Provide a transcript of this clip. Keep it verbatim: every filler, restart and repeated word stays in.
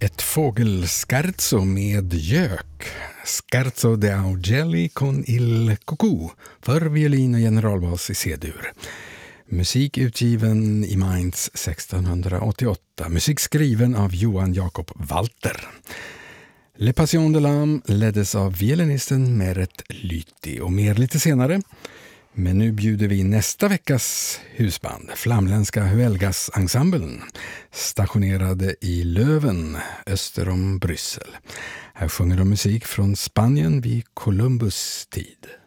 Ett fågelscherzo med gök. Scherzo de Augelli con il cucù för violin och generalbas i C-dur. Musik utgiven i Mainz sextonhundraåttioåtta. Musik skriven av Johan Jakob Walter. Le Passion de l'âme leddes av violinisten Meret Lyti och mer lite senare. Men nu bjuder vi nästa veckas husband, flamländska Huelgas-ensemblen, stationerade i Löven, öster om Bryssel. Här sjunger de musik från Spanien vid Columbus tid.